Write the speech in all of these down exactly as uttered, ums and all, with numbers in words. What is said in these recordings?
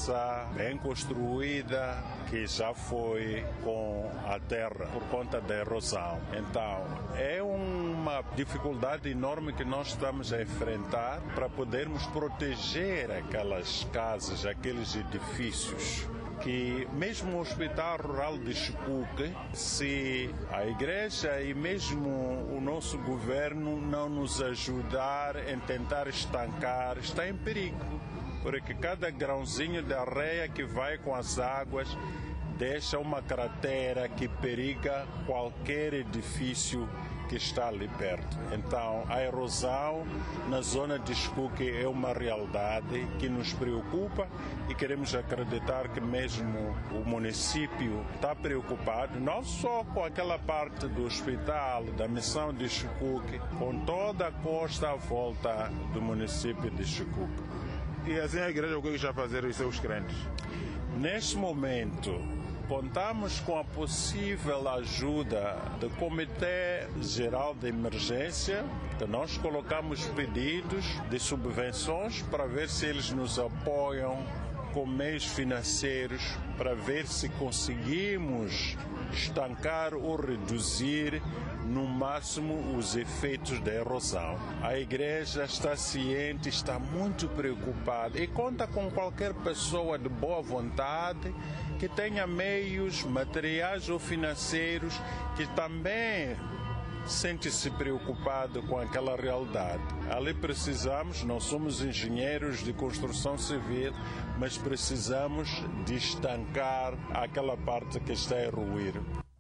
bem construída que já foi com a terra por conta da erosão. Então, é uma dificuldade enorme que nós estamos a enfrentar para podermos proteger aquelas casas, aqueles edifícios. Que mesmo o Hospital Rural de Chipuque, se a igreja e mesmo o nosso governo não nos ajudar em tentar estancar, está em perigo. Porque cada grãozinho de areia que vai com as águas deixa uma cratera que periga qualquer edifício que está ali perto. Então, a erosão na zona de Chipuque é uma realidade que nos preocupa e queremos acreditar que mesmo o município está preocupado, não só com aquela parte do hospital, da missão de Chipuque, com toda a costa à volta do município de Chipuque. E assim a igreja, o que está a fazer os seus crentes? Neste momento, contamos com a possível ajuda do Comitê Geral de Emergência, que nós colocamos pedidos de subvenções para ver se eles nos apoiam com meios financeiros, para ver se conseguimos estancar ou reduzir no máximo os efeitos da erosão. A igreja está ciente, está muito preocupada e conta com qualquer pessoa de boa vontade que tenha meios materiais ou financeiros que também sente-se preocupado com aquela realidade. Ali precisamos, não somos engenheiros de construção civil, mas precisamos de estancar aquela parte que está a ruir.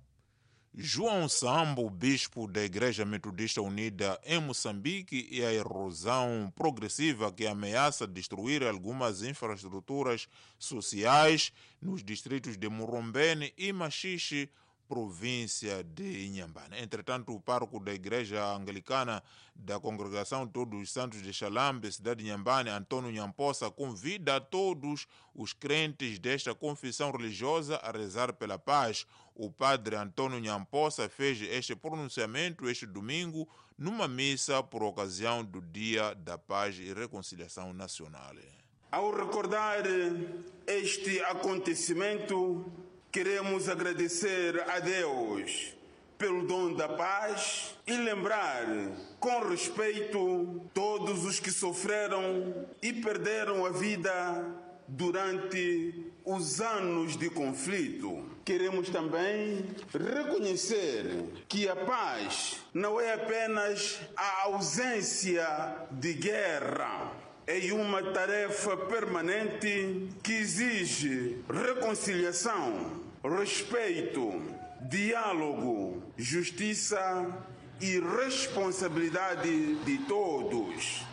João Sambo, bispo da Igreja Metodista Unida em Moçambique, e a erosão progressiva que ameaça destruir algumas infraestruturas sociais nos distritos de Murombene e Machixe, província de Inhambane. Entretanto, o pároco da Igreja Anglicana da Congregação Todos os Santos de Xalambe, cidade de Inhambane, Antônio Nyamposa, convida a todos os crentes desta confissão religiosa a rezar pela paz. O padre Antônio Nyamposa fez este pronunciamento este domingo numa missa por ocasião do Dia da Paz e Reconciliação Nacional. Ao recordar este acontecimento, queremos agradecer a Deus pelo dom da paz e lembrar com respeito todos os que sofreram e perderam a vida durante os anos de conflito. Queremos também reconhecer que a paz não é apenas a ausência de guerra. É uma tarefa permanente que exige reconciliação, respeito, diálogo, justiça e responsabilidade de todos.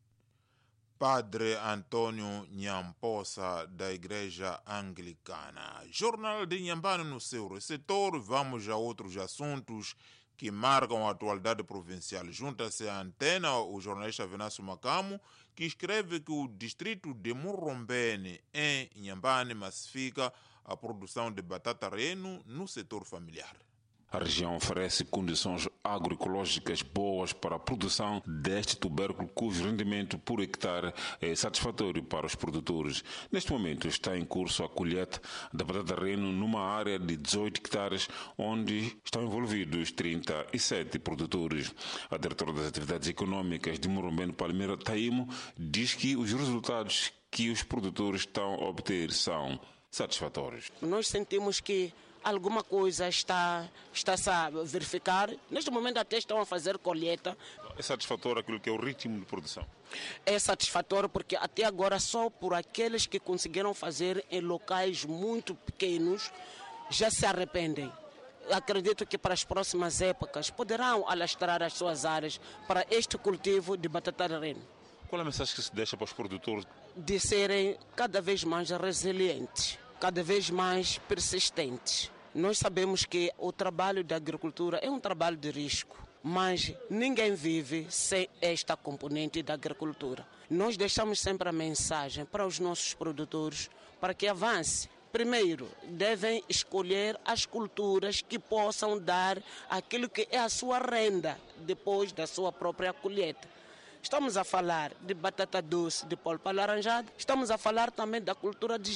Padre Antônio Nyamposa, da Igreja Anglicana. Jornal de Inhambane no seu receptor. Vamos a outros assuntos que marcam a atualidade provincial. Junta-se à antena o jornalista Venâncio Macamo, que escreve que o distrito de Murombene, em Inhambane, massifica a produção de batata reno no setor familiar. A região oferece condições agroecológicas boas para a produção deste tubérculo, cujo rendimento por hectare é satisfatório para os produtores. Neste momento está em curso a colheita da batata reno numa área de dezoito hectares, onde estão envolvidos trinta e sete produtores. A diretora das atividades econômicas de Murombene, Palmeira Taimo, diz que os resultados que os produtores estão a obter são satisfatórios. Nós sentimos que alguma coisa está, está-se a verificar. Neste momento até estão a fazer colheita. É satisfatório aquilo que é o ritmo de produção? É satisfatório porque até agora só por aqueles que conseguiram fazer em locais muito pequenos já se arrependem. Acredito que para as próximas épocas poderão alastrar as suas áreas para este cultivo de batata reno. Qual é a mensagem que se deixa para os produtores? De serem cada vez mais resilientes, cada vez mais persistentes. Nós sabemos que o trabalho da agricultura é um trabalho de risco, mas ninguém vive sem esta componente da agricultura. Nós deixamos sempre a mensagem para os nossos produtores para que avancem. Primeiro, devem escolher as culturas que possam dar aquilo que é a sua renda depois da sua própria colheita. Estamos a falar de batata doce, de polpa alaranjada, estamos a falar também da cultura de